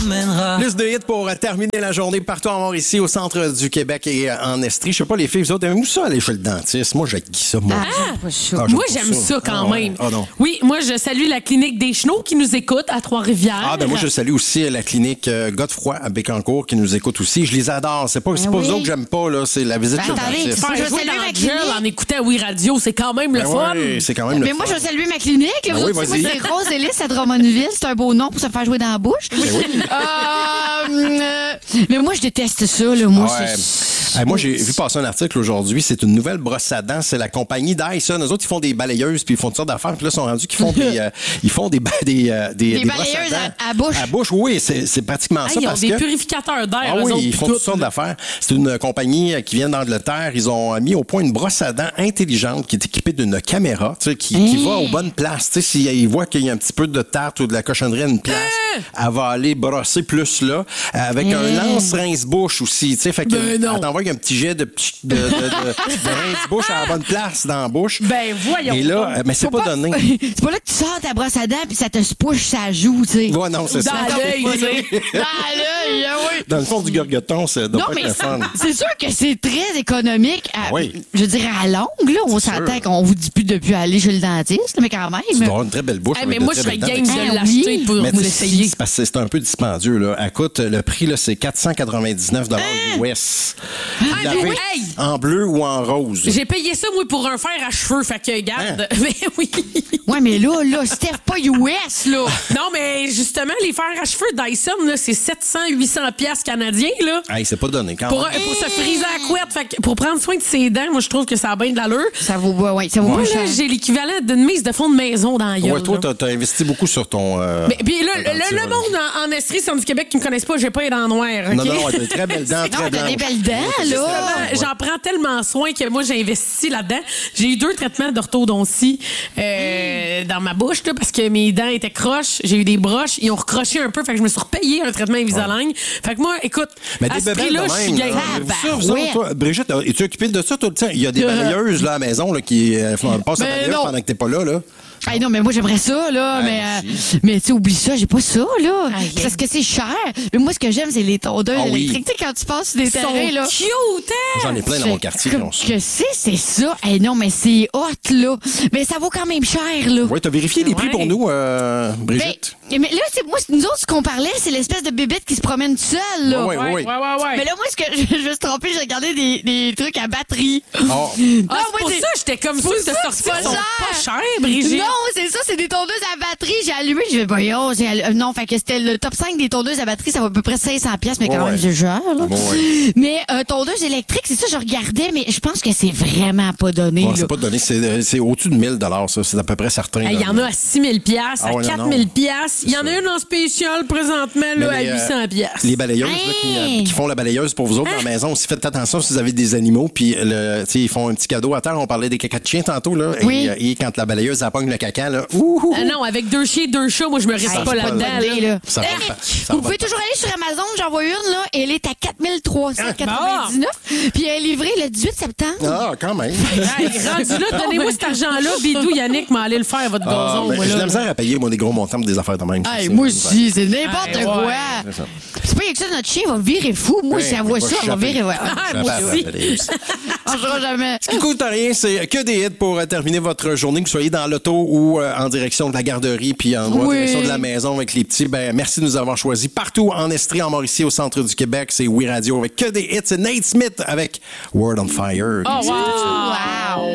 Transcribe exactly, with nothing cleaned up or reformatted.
emmènera. Plus de hits pour terminer la journée partout en Mauricie, au centre du Québec et en Estrie. Je sais pas, les filles, vous autres, aimez-vous ça aller chez le dentiste? Moi, j'ai ça, moi. Ah, Ah, j'aime moi, j'aime ça, ça quand ah, même. Ah, non. Oui, moi, je salue la clinique des Chenaux qui nous écoute à Trois-Rivières. Ah, ben moi, je salue aussi la clinique euh, Godefroy à Bécancour qui nous écoute aussi. Je les adore. C'est pas, c'est Ben pas oui. vous autres que j'aime pas, là. C'est la visite Ben, chez le attendez, dentiste. faire jouer dans le gel en écoutant Oui Radio, c'est quand même Ben le fun. ouais, c'est quand même Mais le moi, fun. je veux saluer ma clinique. Là, Ben vous oui, autres, vas-y. moi, c'est Rose Ellis à Drummondville. C'est un beau nom pour se faire jouer dans la bouche. Ben oui. Euh, euh, mais moi, je déteste ça. Là. Moi, Ouais. c'est... Hey, moi, j'ai vu passer un article aujourd'hui. C'est une nouvelle brosse à dents. C'est la compagnie Dyson. Eux autres, ils font des balayeuses puis ils font toutes sortes d'affaires. Puis là, ils sont rendus qu'ils font des, euh, ils font des, ba- des, euh, des, Des des brosses balayeuses à, dents. à- à bouche. À bouche, oui. C'est, c'est pratiquement Ah, ça ils ont parce des que. purificateurs d'air. Ah eux oui, autres, ils font tout. toutes sortes d'affaires. C'est une compagnie euh, qui vient d'Angleterre. Ils ont euh, mis au point une brosse à dents intelligente qui est équipée d'une caméra, tu sais, qui, qui va aux bonnes places. Tu sais, s'ils voient qu'il y a un petit peu de tarte ou de la cochonnerie à une place, elle va aller brosser plus là, avec un lance-rince-bouche aussi. Tu sais, fait que Ben non. elle t'envoie un petit jet de, petit- de, de, de, de rince-bouche à la bonne place dans la bouche. Ben voyons. Et là, euh, mais c'est Faut pas, donné. C'est pas là que tu sors ta brosse à dents puis ça te se push sa joue, tu sais. Ouais, non, c'est Dans ça. l'œil, tu sais. Dans l'œil, ah oui. Dans le fond du gorgoton, ça doit Non, pas mais être le fun. c'est sûr que c'est très économique. À, Oui. Je dirais à longue, là. On s'entend sûr. qu'on vous dit plus depuis aller chez le dentiste, mais quand même. Tu dois avoir une très belle bouche. Hey, avec mais de moi, très je serais belles game dents. de Ah, l'acheter oui. pour Mais vous tu sais, l'essayer. c'est parce que c'est un peu dispendieux, là. Écoute, le prix, là, c'est quatre cent quatre-vingt-dix-neuf dollars U S. Vous Ah, l'avez mais oui. Hey! en bleu ou en rose. J'ai payé ça, moi, pour un fer à cheveux. Fait que, garde. Hein? Mais oui. Ouais, mais là, là, Steph, pas U S, là. Non, mais justement, les fers à cheveux Dyson, là, c'est sept cents à huit cents piastres canadiens, là. Hey, c'est pas donné quand Pour, même. un- pour se friser à la couette. Fait que pour prendre soin de ses dents, moi, je trouve que ça a bien de l'allure. Ça vaut, ouais, ouais, ça vaut Moi, pas là, cher. j'ai l'équivalent d'une mise de fond de maison dans la gueule. Ouais, toi, là. t'as, t'as investi beaucoup sur ton. Euh, Mais, puis là, ton le, le, dentier, le monde en, en Estrie, c'est du Québec qui me connaissent pas, j'ai pas les dents noires. Non, OK? non, non, t'as des très belles dents, Non, très t'as des blanches. belles dents, là. Justement, J'en prends tellement soin que moi, j'ai investi là-dedans. J'ai eu deux traitements d'orthodontie euh, dans ma bouche là, parce que mes dents étaient croches. J'ai eu des broches. Ils ont recroché un peu. Fait que je me suis repayé un traitement Invisalign. Fait que moi, écoute, Mais à des ce bébelles prix-là, de je suis même. game. là. Ah, Vous bah, ça, vous ouais. autres, toi, Brigitte, es-tu occupée de ça tout le temps? Il y a des balayeuses là, à la maison là, qui euh, font- passent la Ben balayeuse non. pendant que t'es pas là. là. Hey, non, mais moi, j'aimerais ça, là. Ah, mais, moi euh, aussi. mais tu sais, oublie ça, j'ai pas ça, là. Aïe, C'est parce que c'est cher. Mais moi, ce que j'aime, c'est les tondeuses Ah oui. électriques. Tu sais, quand tu passes sur des Ils sont terrains, là. cute, hein? J'en ai plein dans mon quartier qui ont ça. Que c'est, c'est ça. Eh non, mais c'est hot, là. Mais ça vaut quand même cher, là. Oui, t'as vérifié les prix Ouais. pour nous, euh, Ben, Brigitte? mais là, c'est moi, nous autres, ce qu'on parlait, c'est l'espèce de bébête qui se promène seule, là. Ouais, Ouais, ouais, ouais, ouais. Mais là, moi, ce que je, je me suis trompée, j'ai regardé des, des trucs à batterie. Oh. Ah, Non, c'est moi, pour c'est- ça, j'étais comme pour ça, ça de que sortir c'est pas sont cher. pas chers, Brigitte. Non, c'est ça, c'est des tondeuses à batterie. J'ai allumé, je vais, voyons, j'ai allu- euh, non, fait que c'était le top cinq des tondeuses à batterie, ça vaut à peu près cinq cents pièces, mais quand Ouais. même, c'est cher, là. Ouais. Mais, euh, tondeuse électrique, c'est ça, je regardais, mais je pense que c'est vraiment pas donné, Bon, là. c'est pas donné, c'est, euh, c'est au-dessus de mille dollars, ça. C'est à peu près certain. Il y là. en a à six mille piastres, Ah à ouais, non, quatre mille non. piastres. Il y en a une en spécial présentement là, Mais à les, euh, huit cents piastres. Les balayeuses là, qui, euh, qui font la balayeuse pour vous autres dans la maison. Aussi, faites attention si vous avez des animaux. Puis, le, tu sais, ils font un petit cadeau à terre. On parlait des cacas de chiens tantôt. Là, Oui. et, euh, et quand la balayeuse elle pogne le caca, là, ouh, ouh, Ah non, avec deux chiens, deux chats, moi, je me risque Hey, pas c'est là-dedans. pas donné, là. là. Ça va Eh, pas- mais ça vous va pouvez pas. toujours aller sur Amazon, j'en vois une, là, et elle est à quatre mille trois cent quatre-vingt-dix-neuf. Puis elle est livrée le dix-huit septembre. Ah, quand même. Hey, rendu là, donnez-moi cet argent-là, Bidou, Yannick, m'a allé le faire, votre Ah, gazon. ben, moi, j'ai de là. la misère à payer, moi, des gros montants pour des affaires de même. Hey, C'est- moi c'est- aussi, c'est n'importe Hey, quoi. ouais. C'est ça. C'est pas que ça, notre chien va virer fou. Moi, Ouais, si elle voit il va ça, elle va chapper. virer. Ouais. Ah, moi Chapeau à la aussi. balayeuse. On ne saura jamais. Ce qui coûte rien, c'est que des hits pour euh, terminer votre journée, que vous soyez dans l'auto ou euh, en direction de la garderie, puis en Oui. direction de la maison avec les petits. Ben, merci de nous avoir choisis partout en Estrie, en Mauricie, au centre du Québec. C'est Oui Radio avec que des hits. C'est Nate Smith avec World on Fire. Oh, wow. Wow.